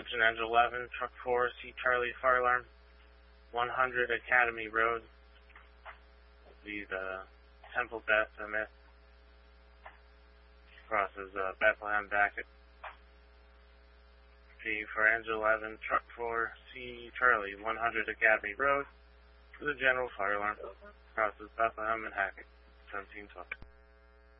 Attention Engine 11, Truck 4, C Charlie Fire Alarm, 100 Academy Road. Will be the Temple Beth MS. Crosses Bethlehem Beckett. G for Engine 11, Truck 4, C Charlie, 100 Academy Road. For the General Fire Alarm. Crosses Bethlehem and Hackett. 1712.